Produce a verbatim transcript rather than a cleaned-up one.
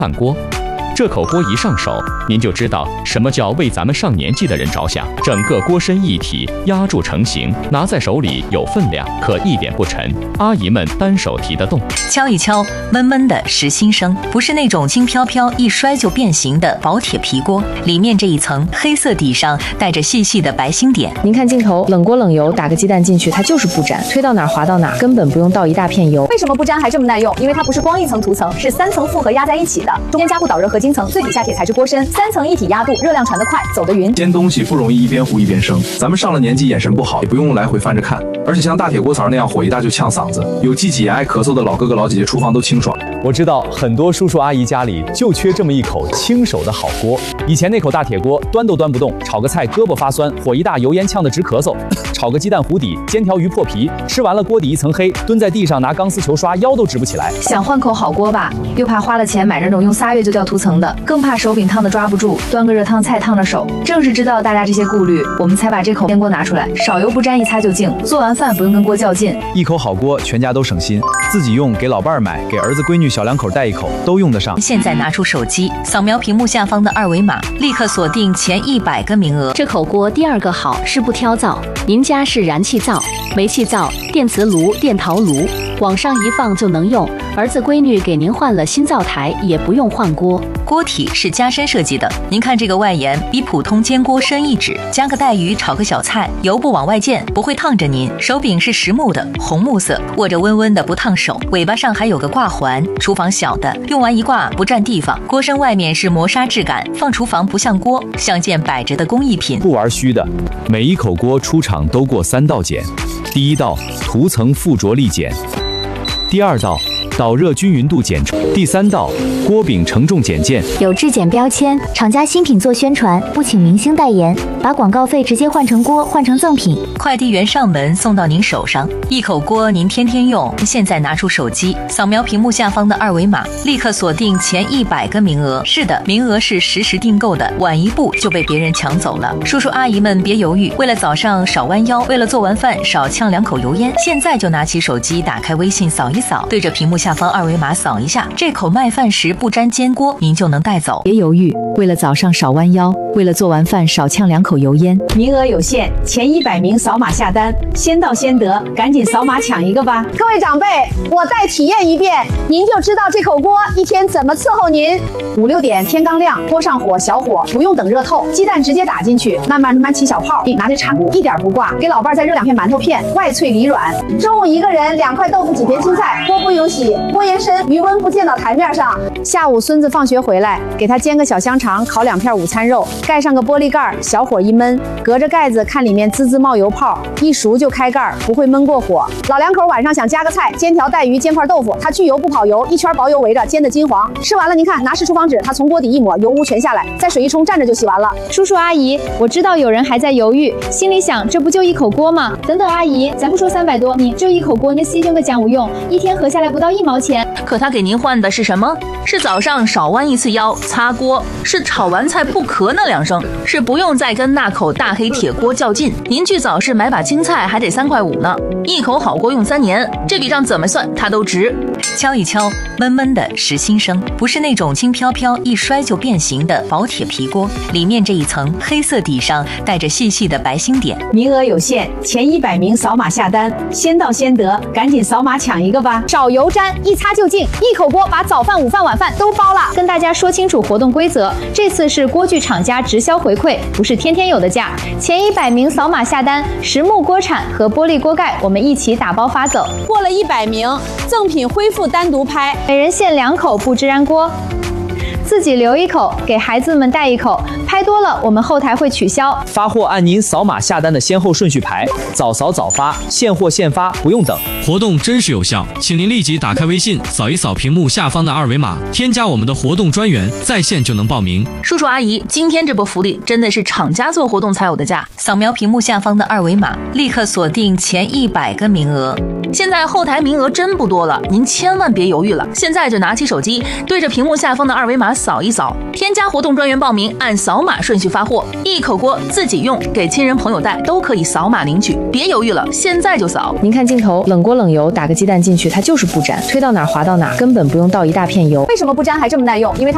饭锅。这口锅一上手，您就知道什么叫为咱们上年纪的人着想。整个锅身一体压铸成型，拿在手里有分量，可一点不沉。阿姨们单手提得动。 敲一敲，闷闷的实心声，不是那种轻飘飘一摔就变形的薄铁皮锅，里面这一层黑色底上带着细细的白星点。 您看镜头，冷锅冷油，打个鸡蛋进去，它就是不粘，推到哪儿滑到哪儿，根本不用倒一大片油。 为什么不粘还这么耐用？因为它不是光一层涂层，是三层复合压在一起的，中间加固导热合金层，最底下铁材质锅身，三层一体压度，热量传得快，走得匀。 煎东西不容易一边糊一边生，咱们上了年纪眼神不好，也不用来回翻着看，而且像大铁锅槽那样火一大就呛嗓子，有积挤炎爱咳嗽的老哥哥老姐姐厨房都清爽。 我知道很多叔叔阿姨家里就缺这么一口轻手的好锅，以前那口大铁锅端都端不动，炒个菜胳膊发酸，火一大油烟呛得直咳嗽，炒个鸡蛋糊底，煎条鱼破皮，吃完了锅底一层黑，蹲在地上拿钢丝球刷腰都直不起来。 想换口好锅吧，又怕花了钱买那种用仨月就掉涂层的，更怕手柄烫的抓不住，端个热汤菜烫着手。正是知道大家这些顾虑，我们才把这口煎锅拿出来，少油不沾，一擦就净，做完饭不用跟锅较劲。 一口好锅，全家都省心，自己用，给老伴儿买，给儿子闺女小两口带一口都用得上。 现在拿出手机，扫描屏幕下方的二维码，立刻锁定前一百个名额。 这口锅第二个好是不挑灶，您家是燃气灶、煤气灶、电磁炉、电陶炉，往上一放就能用。儿子闺女给您换了新灶台，也不用换锅。 锅体是加深设计的，您看这个外沿比普通煎锅深一指，加个带鱼炒个小菜，油不往外溅，不会烫着您。手柄是实木的，红木色，握着温温的不烫手。尾巴上还有个挂环，厨房小的，用完一挂不占地方。锅身外面是磨砂质感，放厨房不像锅，像件摆着的工艺品。 不玩虚的，每一口锅出厂都过三道检。第一道涂层附着力检，第二道导热均匀度检测，第三道锅柄承重检件， 有质检标签，厂家新品做宣传，不请明星代言，把广告费直接换成锅，换成赠品。 快递员上门送到您手上，一口锅您天天用。现在拿出手机，扫描屏幕下方的二维码，立刻锁定前一百个名额。是的，名额是实时订购的，晚一步就被别人抢走了。叔叔阿姨们别犹豫，为了早上少弯腰，为了做完饭少呛两口油烟，现在就拿起手机，打开微信扫一扫，对着屏幕下方二维码扫一下，这口麦饭时不粘煎锅您就能带走。 别犹豫，为了早上少弯腰，为了做完饭少呛两口油烟。 名额有限，前一百名扫码下单，先到先得，赶紧扫码抢一个吧！各位长辈，我再体验一遍，您就知道这口锅一天怎么伺候您。五六点天刚亮，锅上火小火，不用等热透，鸡蛋直接打进去，慢慢慢慢起小泡，拿着铲一点不挂，给老伴再热两片馒头片，外脆里软。中午一个人两块豆腐几片青菜，锅不用洗，锅沿深，余温不溅到台面上。下午孙子放学回来，给他煎个小香肠，烤两片午餐肉，盖上个玻璃盖，小火一焖，隔着盖子看里面滋滋冒油泡，一熟就开盖，不会焖过火。老两口晚上想加个菜，煎条带鱼，煎块豆腐，它去油不跑油，一圈薄油围着，煎的金黄。吃完了您看，拿湿厨房纸，它从锅底一抹，油污全下来，再水一冲，蘸着就洗完了。 叔叔阿姨，我知道有人还在犹豫，心里想这不就一口锅吗？等等阿姨，咱不说三百多，你就一口锅，那牺牲个讲无用，一天合下来不到一毛钱。 可他给您换的是什么？是早上少弯一次腰，擦锅，是炒完菜不咳那两声，是不用再跟那口大黑铁锅较劲。您去早市买把青菜还得三块五呢，一口好锅用三年，这笔账怎么算它都值。 敲一敲，闷闷的实心声，不是那种轻飘飘一摔就变形的薄铁皮锅，里面这一层黑色底上带着细细的白星点。 名额有限，前一百名扫码下单，先到先得，赶紧扫码抢一个吧！少油沾，一擦就净，一口锅把早饭、午饭、晚饭都包了。 跟大家说清楚活动规则，这次是锅具厂家直销回馈，不是天天有的价。前一百名扫码下单，实木锅铲和玻璃锅盖我们一起打包发走。 过了一百名，赠品恢复单独拍， 每人限两口不支燃锅。自己留一口，给孩子们带一口，拍多了我们后台会取消。 发货按您扫码下单的先后顺序排，早扫早发，现货现发，不用等。 活动真实有效，请您立即打开微信，扫一扫屏幕下方的二维码，添加我们的活动专员，在线就能报名。 叔叔阿姨，今天这波福利真的是厂家做活动才有的价。 扫描屏幕下方的二维码，立刻锁定前一百个名额。 现在后台名额真不多了，您千万别犹豫了，现在就拿起手机，对着屏幕下方的二维码扫一扫，添加活动专员报名，按扫码顺序发货。一口锅自己用，给亲人朋友带都可以扫码领取，别犹豫了，现在就扫。 您看镜头，冷锅冷油，打个鸡蛋进去，它就是不粘，推到哪儿滑到哪儿，根本不用倒一大片油。 为什么不粘还这么耐用？因为它